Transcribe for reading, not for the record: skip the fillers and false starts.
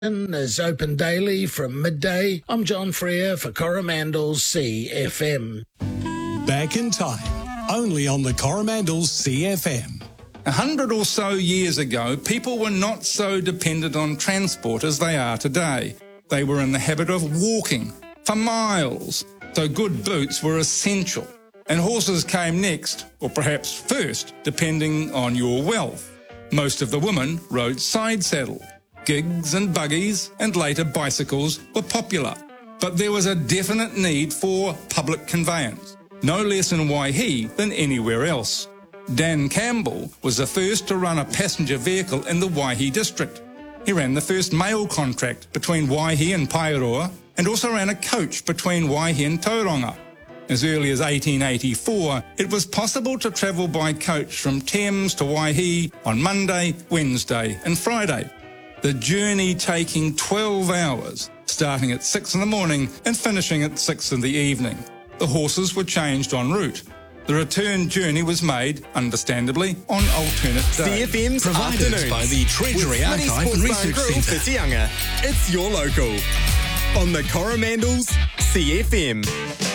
is open daily from midday. I'm John Freer for Coromandel's CFM. Back in time, only on the Coromandel's CFM. 100 or so years ago, people were not so dependent on transport as they are today. They were in the habit of walking for miles, so good boots were essential. And horses came next, or perhaps first, depending on your wealth. Most of the women rode side saddle. Gigs and buggies and later bicycles were popular. But there was a definite need for public conveyance, no less in Waihi than anywhere else. Dan Campbell was the first to run a passenger vehicle in the Waihi district. He ran the first mail contract between Waihi and Paeroa and also ran a coach between Waihi and Tauranga. As early as 1884, it was possible to travel by coach from Thames to Waihi on Monday, Wednesday and Friday. The journey taking 12 hours, starting at 6 in the morning and finishing at 6 in the evening. The horses were changed en route. The return journey was made, understandably, on alternate days. CFM's Provided Afternoons by the Treasury Archive and Research Centre. For Te Anga. It's your local. On the Coromandel's CFM.